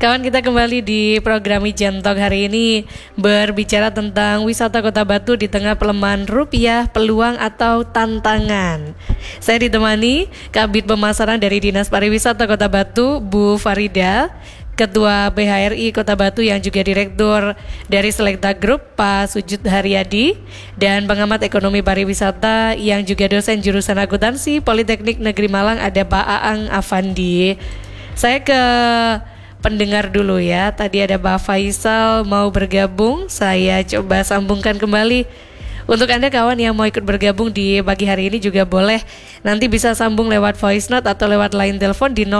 Kawan, kita kembali di program Ijen Talk hari ini berbicara tentang wisata Kota Batu di tengah pelemahan rupiah, peluang atau tantangan. Saya ditemani Kabid Pemasaran dari Dinas Pariwisata Kota Batu, Bu Farida, Ketua BHRI Kota Batu yang juga Direktur dari Selekta Group, Pak Sujud Haryadi, dan pengamat ekonomi pariwisata yang juga dosen jurusan akuntansi Politeknik Negeri Malang, ada Pak Aang Afandi. Saya ke pendengar dulu ya. Tadi ada Pak Faisal mau bergabung, saya coba sambungkan kembali. Untuk Anda kawan yang mau ikut bergabung di pagi hari ini juga boleh. Nanti bisa sambung lewat voice note atau lewat line telepon di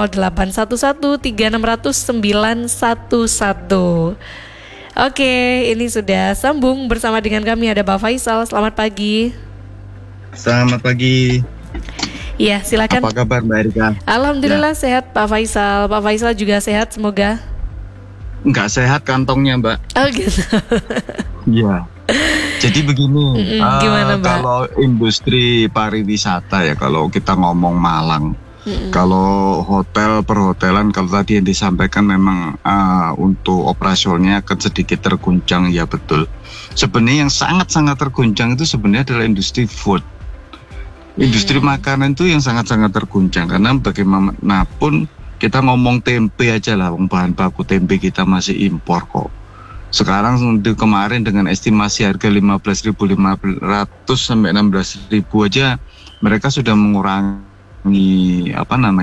0811 3600 911. Oke, ini sudah sambung bersama dengan kami ada Pak Faisal. Selamat pagi. Selamat pagi. Ya, silakan. Apa kabar Mbak Erika? Alhamdulillah sehat Pak Faisal. Pak Faisal juga sehat semoga. Enggak sehat kantongnya Mbak. Oh gitu. Iya. Jadi begini, gimana, Mbak? Kalau industri pariwisata ya, kalau kita ngomong Malang, kalau hotel perhotelan, kalau tadi yang disampaikan memang untuk operasionalnya akan sedikit terguncang, ya betul. Sebenarnya yang sangat-sangat terguncang itu sebenarnya adalah industri food. Industri makanan itu yang sangat-sangat terguncang, karena bagaimanapun kita ngomong tempe aja lah, bahan baku tempe kita masih impor kok. Sekarang kemarin dengan estimasi harga 15.500 sampai 16.000 aja mereka sudah mengurangi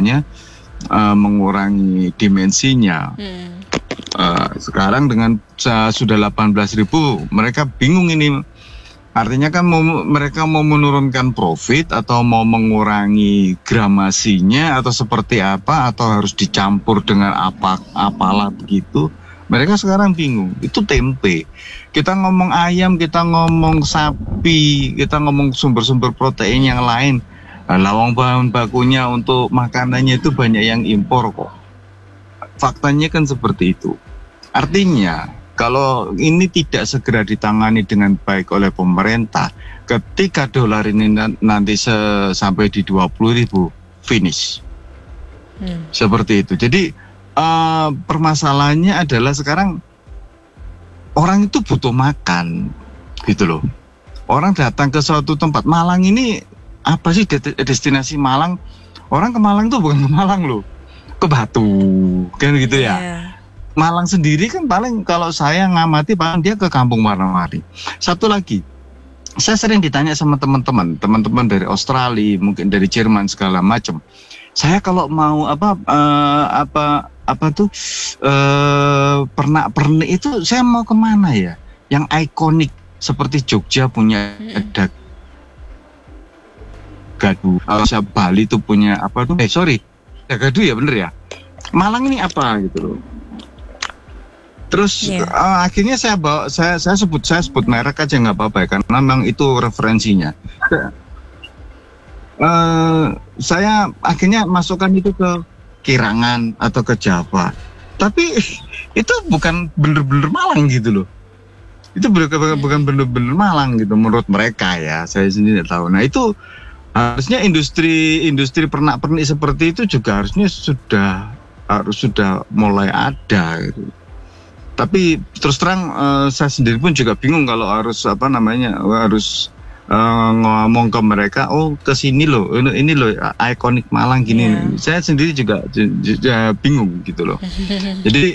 mengurangi dimensinya. Sekarang dengan sudah 18.000 mereka bingung ini. Artinya kan mereka mau menurunkan profit atau mau mengurangi gramasinya atau seperti apa, atau harus dicampur dengan apalah begitu. Mereka sekarang bingung. Itu tempe. Kita ngomong ayam, kita ngomong sapi, kita ngomong sumber-sumber protein yang lain. Lawang bahan bakunya untuk makanannya itu banyak yang impor kok. Faktanya kan seperti itu. Artinya, kalau ini tidak segera ditangani dengan baik oleh pemerintah, ketika dolar ini nanti sampai di 20.000, finish. Seperti itu. Jadi permasalahannya adalah sekarang orang itu butuh makan, gitu loh. Orang datang ke suatu tempat. Malang ini apa sih destinasi Malang? Orang ke Malang tuh bukan ke Malang loh, ke Batu, kan gitu ya. Malang sendiri kan paling kalau saya ngamati paling dia ke Kampung Warna-Warni. Satu lagi, saya sering ditanya sama teman-teman dari Australia, mungkin dari Jerman segala macam. Saya kalau mau pernak-pernik itu saya mau kemana ya? Yang ikonik seperti Jogja punya Gadu, Bali itu punya Gadu ya bener ya. Malang ini apa gitu loh. Terus akhirnya saya sebut merek aja nggak apa-apa ya, karena memang itu referensinya. Saya akhirnya masukkan itu ke Kirangan atau ke Java, tapi itu bukan bener-bener Malang gitu loh. Itu bukan bener-bener Malang gitu menurut mereka ya. Saya sendiri tahu. Nah itu harusnya industri pernak-pernik seperti itu juga harusnya sudah mulai ada gitu. Tapi terus terang saya sendiri pun juga bingung kalau harus ngomong ke mereka, oh kesini loh, ini loh ikonik Malang gini. Saya sendiri juga bingung gitu loh. Jadi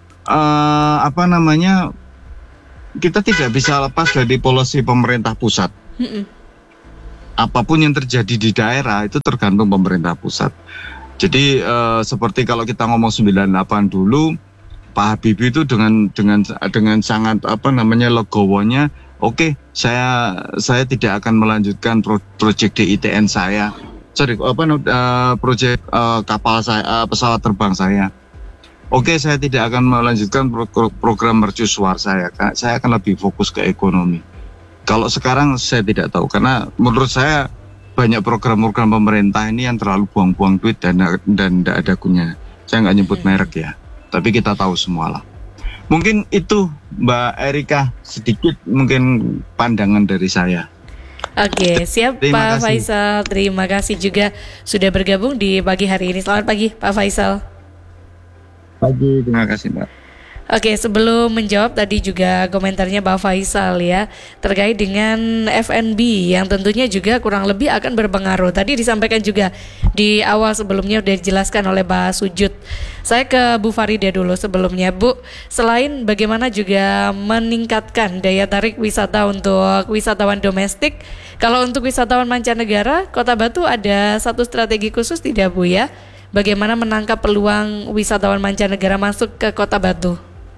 kita tidak bisa lepas dari polisi pemerintah pusat. Apapun yang terjadi di daerah itu tergantung pemerintah pusat. Jadi seperti kalau kita ngomong 98 dulu, Pak Habibie itu dengan sangat legowonya, oke, saya tidak akan melanjutkan proyek DITN saya. Proyek kapal saya, pesawat terbang saya. Oke, saya tidak akan melanjutkan program mercusuar saya. Saya akan lebih fokus ke ekonomi. Kalau sekarang saya tidak tahu, karena menurut saya banyak program-program pemerintah ini yang terlalu buang-buang duit dan tidak ada gunanya. Saya nggak nyebut merek ya, tapi kita tahu semua lah. Mungkin itu Mbak Erika, sedikit mungkin pandangan dari saya. Oke, siap Pak Faisal. Terima kasih juga sudah bergabung di pagi hari ini. Selamat pagi Pak Faisal. Pagi, terima kasih Mbak. Oke, sebelum menjawab tadi juga komentarnya Pak Faisal ya terkait dengan F&B yang tentunya juga kurang lebih akan berpengaruh. Tadi disampaikan juga di awal sebelumnya udah dijelaskan oleh Pak Sujud. Saya ke Bu Farida dulu sebelumnya. Bu, selain bagaimana juga meningkatkan daya tarik wisata untuk wisatawan domestik, kalau untuk wisatawan mancanegara, Kota Batu ada satu strategi khusus tidak Bu ya? Bagaimana menangkap peluang wisatawan mancanegara masuk ke Kota Batu?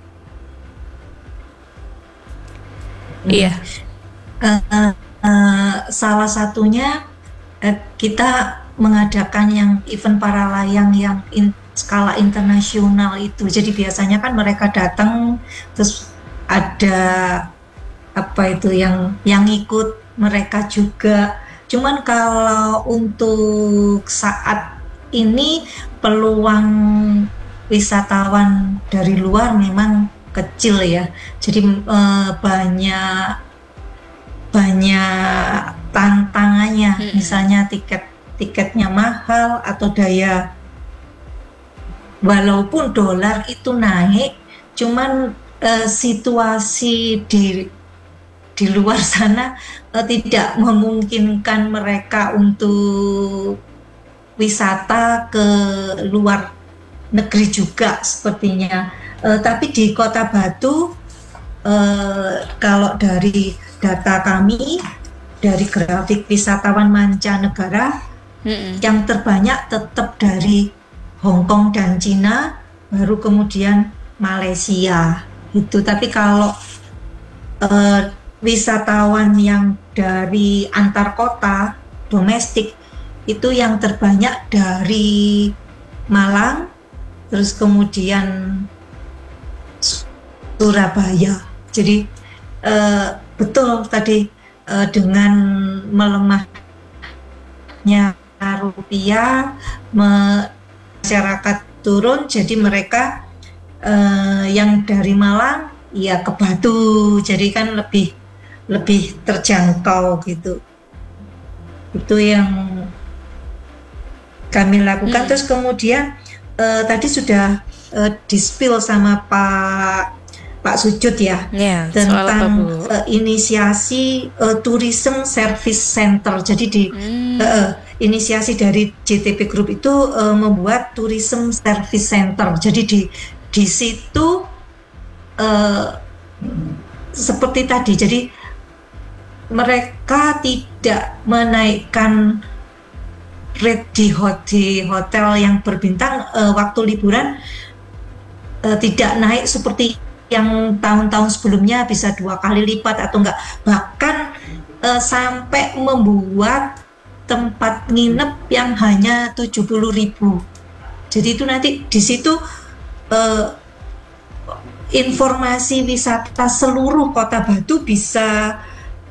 Iya. Salah satunya kita mengadakan yang event para layang yang skala internasional itu. Jadi biasanya kan mereka datang terus ada apa itu yang ikut mereka juga. Cuman kalau untuk saat ini peluang wisatawan dari luar memang kecil ya. Jadi banyak tantangannya, misalnya tiketnya mahal atau daya, walaupun dolar itu naik, cuman situasi di luar sana tidak memungkinkan mereka untuk wisata ke luar negeri juga sepertinya. Tapi di Kota Batu, kalau dari data kami, dari grafik wisatawan mancanegara, yang terbanyak tetap dari Hong Kong dan Cina, baru kemudian Malaysia. Itu. Tapi kalau wisatawan yang dari antar kota, domestik, itu yang terbanyak dari Malang, terus kemudian Surabaya. Jadi betul tadi dengan melemahnya rupiah, masyarakat turun, jadi mereka yang dari Malang ya ke Batu, jadi kan lebih terjangkau gitu. Itu yang kami lakukan. Terus kemudian tadi sudah di-spill sama Pak Sujud ya, tentang inisiasi Tourism Service Center. Jadi inisiasi dari JTP Group itu membuat Tourism Service Center. Jadi di situ seperti tadi, jadi mereka tidak menaikkan rate di hotel yang berbintang waktu liburan, tidak naik seperti yang tahun-tahun sebelumnya bisa 2 kali lipat atau enggak, bahkan sampai membuat tempat nginep yang hanya 70.000. Jadi itu nanti di situ informasi wisata seluruh Kota Batu bisa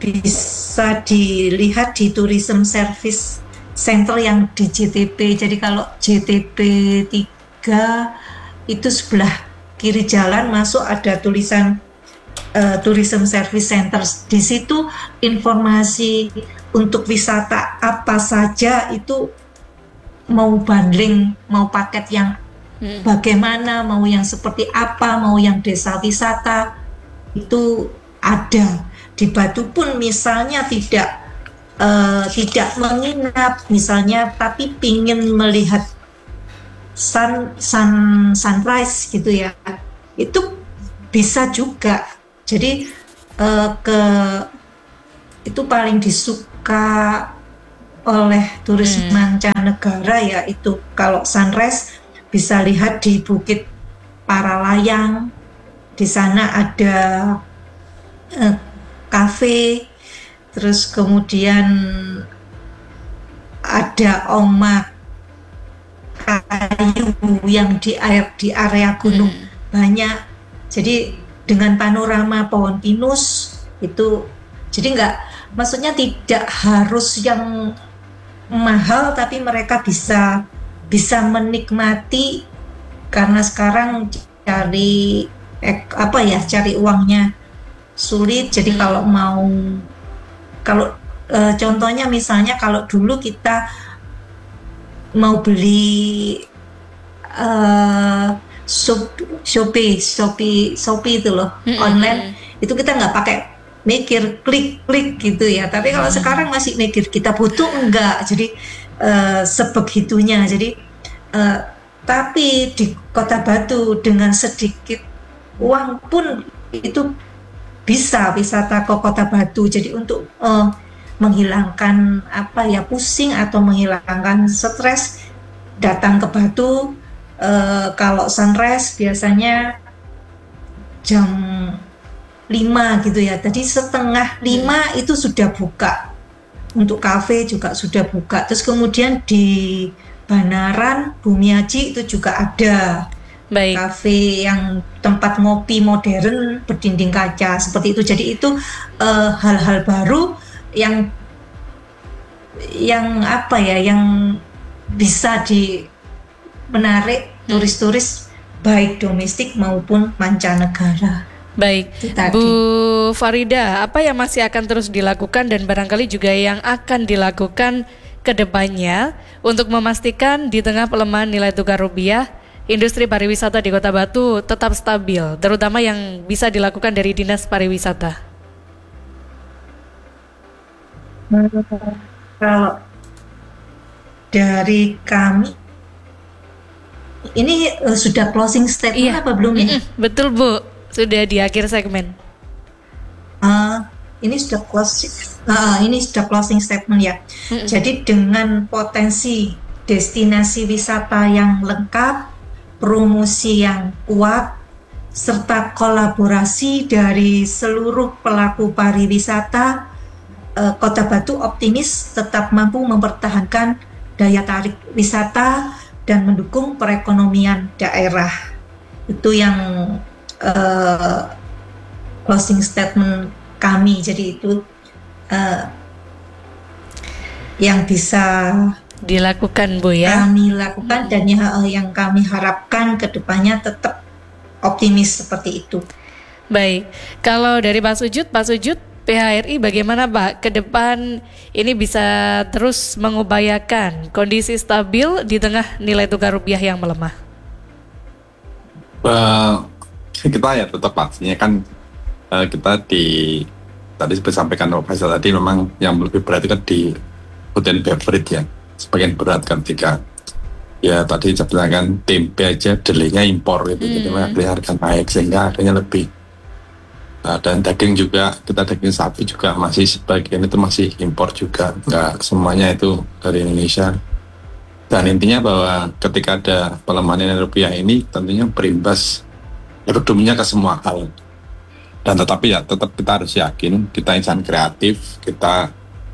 dilihat di Tourism Service Center yang di JTP. Jadi kalau JTP 3 itu sebelah kiri jalan masuk ada tulisan Tourism Service Center. Di situ informasi untuk wisata apa saja itu, mau bundling, mau paket yang bagaimana, mau yang seperti apa, mau yang desa wisata, itu ada. Di Batu pun misalnya tidak menginap misalnya, tapi pingin melihat sunrise gitu ya, itu bisa juga. Jadi itu paling disuka oleh turis mancanegara ya, itu kalau sunrise bisa lihat di Bukit Paralayang. Di sana ada kafe, terus kemudian ada omak kayu yang di area gunung banyak. Jadi dengan panorama pohon pinus itu, jadi maksudnya tidak harus yang mahal, tapi mereka bisa menikmati, karena sekarang cari uangnya sulit. Jadi kalau contohnya misalnya kalau dulu kita mau beli Shopee itu loh, online itu kita nggak pakai mikir klik gitu ya. Tapi kalau sekarang masih mikir kita butuh enggak, jadi sebegitunya. Jadi tapi di Kota Batu dengan sedikit uang pun itu bisa wisata ke Kota Batu. Jadi untuk menghilangkan pusing atau menghilangkan stres, datang ke Batu. Kalau sunrise biasanya jam 5 gitu ya. Jadi setengah 5 itu sudah buka. Untuk kafe juga sudah buka. Terus kemudian di Banaran, Bumiaji itu juga ada. Baik. Kafe yang tempat ngopi modern berdinding kaca seperti itu. Jadi itu hal-hal baru yang bisa menarik turis-turis baik domestik maupun mancanegara. Baik, Bu Farida, apa yang masih akan terus dilakukan dan barangkali juga yang akan dilakukan ke depannya untuk memastikan di tengah pelemahan nilai tukar rupiah, industri pariwisata di Kota Batu tetap stabil, terutama yang bisa dilakukan dari Dinas Pariwisata? Kalau dari kami, ini sudah closing statement apa belum ya? Betul Bu, sudah di akhir segmen. Ini sudah closing statement ya. Jadi dengan potensi destinasi wisata yang lengkap, promosi yang kuat, serta kolaborasi dari seluruh pelaku pariwisata, Kota Batu optimis tetap mampu mempertahankan daya tarik wisata dan mendukung perekonomian daerah. Itu yang closing statement kami. Jadi itu yang bisa dilakukan Bu ya. Kami lakukan dan yang kami harapkan ke depannya tetap optimis seperti itu. Baik, kalau dari Pak Sujud, PHRI bagaimana Pak ke depan ini bisa terus mengupayakan kondisi stabil di tengah nilai tukar rupiah yang melemah? Kita ya tetap pastinya kan kita tadi seperti sampaikan Pak Faisal tadi, memang yang lebih berat itu kan di food and beverage ya, sebagian berat ketika ya tadi saya bilang kan tempe aja delenya impor gitu, jadi harga naik sehingga harganya lebih. Dan daging juga, kita daging sapi juga masih sebagian itu masih impor juga, nggak semuanya itu dari Indonesia. Dan intinya bahwa ketika ada pelemahan nilai rupiah ini tentunya berimbas berdumnya ke semua hal. Dan tetap kita harus yakin, kita insan kreatif, kita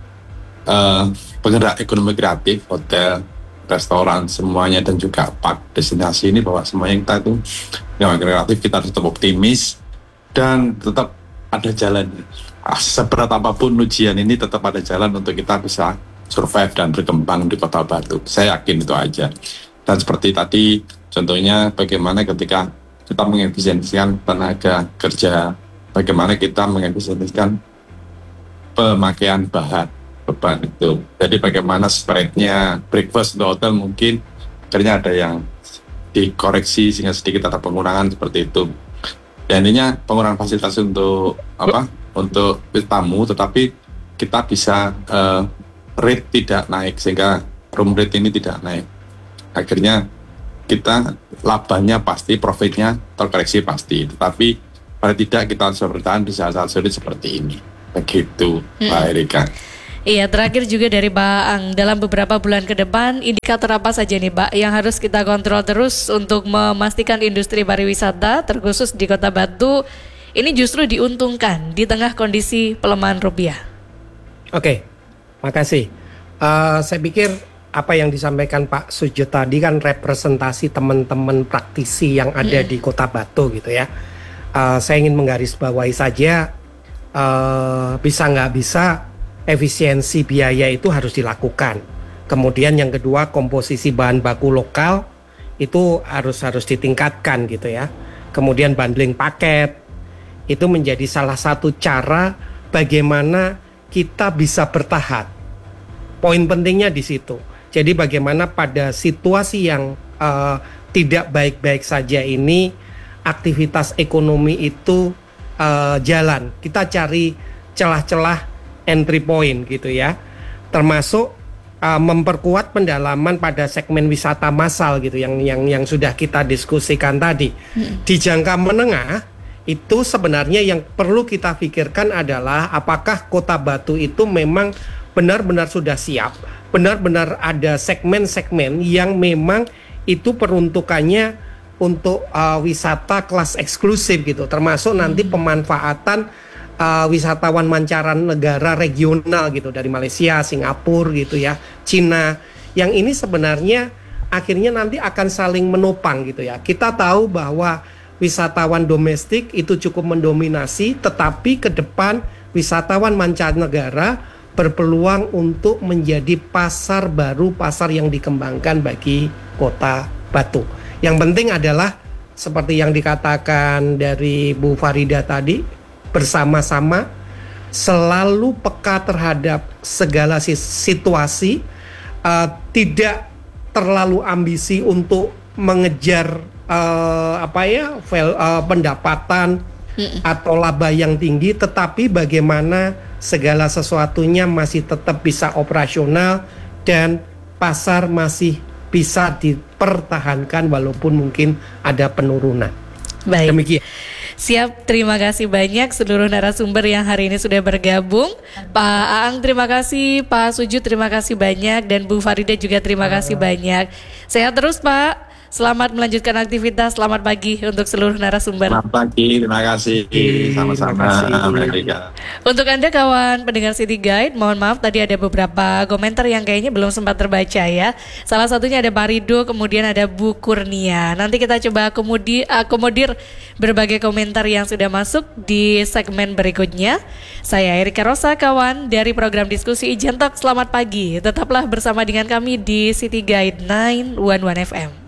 penggerak ekonomi kreatif, hotel, restoran, semuanya, dan juga park destinasi ini, bahwa semuanya kita itu yang kreatif, kita harus tetap optimis dan tetap ada jalan. Seberat apapun ujian ini tetap ada jalan untuk kita bisa survive dan berkembang di Kota Batu. Saya yakin itu aja. Dan seperti tadi contohnya bagaimana ketika kita mengefisiensikan tenaga kerja, bagaimana kita mengefisiensikan pemakaian bahan beban itu. Jadi bagaimana spreadnya breakfast untuk hotel mungkin akhirnya ada yang dikoreksi sehingga sedikit ada pengurangan seperti itu. Dan ininya pengurangan fasilitas untuk untuk tamu, tetapi kita bisa rate tidak naik sehingga room rate ini tidak naik. Akhirnya kita labanya pasti, profitnya terkoreksi pasti, tetapi pada tidak kita harus bertahan di saat-saat sulit seperti ini. Begitu, Pak Erika. Iya, terakhir juga dari Pak Ang, dalam beberapa bulan ke depan indikator apa saja nih Pak yang harus kita kontrol terus untuk memastikan industri pariwisata terkhusus di Kota Batu ini justru diuntungkan di tengah kondisi pelemahan rupiah? Oke, makasih. Saya pikir apa yang disampaikan Pak Sujud tadi kan representasi teman-teman praktisi yang ada di Kota Batu gitu ya. Saya ingin menggarisbawahi saja, bisa nggak bisa efisiensi biaya itu harus dilakukan. Kemudian yang kedua, komposisi bahan baku lokal itu harus ditingkatkan gitu ya. Kemudian bundling paket itu menjadi salah satu cara bagaimana kita bisa bertahan. Poin pentingnya di situ. Jadi bagaimana pada situasi yang tidak baik-baik saja ini aktivitas ekonomi itu jalan. Kita cari celah-celah entry point gitu ya, termasuk memperkuat pendalaman pada segmen wisata massal gitu yang sudah kita diskusikan tadi. Di jangka menengah itu sebenarnya yang perlu kita pikirkan adalah apakah Kota Batu itu memang benar-benar sudah siap, benar-benar ada segmen-segmen yang memang itu peruntukannya untuk wisata kelas eksklusif gitu, termasuk nanti pemanfaatan wisatawan mancanegara regional gitu dari Malaysia, Singapura gitu ya, Cina. Yang ini sebenarnya akhirnya nanti akan saling menopang gitu ya. Kita tahu bahwa wisatawan domestik itu cukup mendominasi, tetapi ke depan wisatawan mancanegara berpeluang untuk menjadi pasar baru, pasar yang dikembangkan bagi Kota Batu. Yang penting adalah seperti yang dikatakan dari Bu Farida tadi, bersama-sama selalu peka terhadap segala situasi, tidak terlalu ambisi untuk mengejar pendapatan atau laba yang tinggi, tetapi bagaimana segala sesuatunya masih tetap bisa operasional dan pasar masih bisa dipertahankan walaupun mungkin ada penurunan. Baik. Demikian. Siap, terima kasih banyak seluruh narasumber yang hari ini sudah bergabung. Pak Aang terima kasih, Pak Sujud terima kasih banyak, dan Bu Farida juga terima kasih banyak. Sehat terus Pak, selamat melanjutkan aktivitas, selamat pagi untuk seluruh narasumber. Selamat pagi, terima kasih. Sama-sama. Untuk Anda kawan pendengar City Guide, mohon maaf tadi ada beberapa komentar yang kayaknya belum sempat terbaca ya. Salah satunya ada Pak Rido, kemudian ada Bu Kurnia. Nanti kita coba akomodir berbagai komentar yang sudah masuk di segmen berikutnya. Saya Erika Rosa, kawan dari program diskusi Ijen Talk. Selamat pagi, tetaplah bersama dengan kami di City Guide 911 FM.